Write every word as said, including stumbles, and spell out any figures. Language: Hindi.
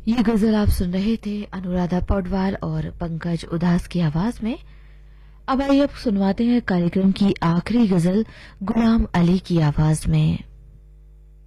ये गजल आप सुन रहे थे अनुराधा पौडवाल और पंकज उदास की आवाज में। अब आइए अब सुनवाते हैं कार्यक्रम की आखिरी गजल गुलाम अली की आवाज में।